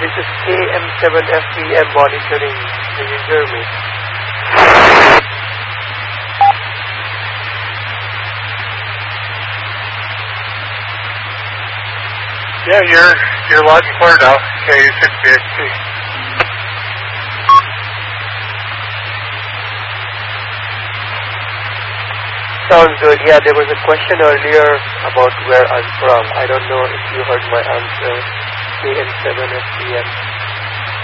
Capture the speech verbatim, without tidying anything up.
This is K M seven F P M monitoring. Can you hear me? Yeah, you're you're loud and clear now. K U six B X T. Sounds good. Yeah, there was a question earlier about where I'm from. I don't know if you heard my answer. K M seven F P M.